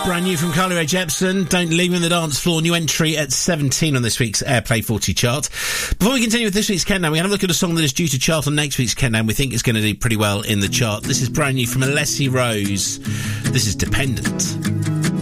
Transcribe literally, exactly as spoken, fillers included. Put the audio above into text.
Brand new from Carly Rae Jepsen, Don't Leave Me on the Dance Floor, new entry at seventeen on this week's Airplay forty chart. Before we continue with this week's Countdown, we have a look at a song that is due to chart on next week's Countdown. We think it's going to do pretty well in the chart. This is brand new from Alessi Rose. This is Dependent.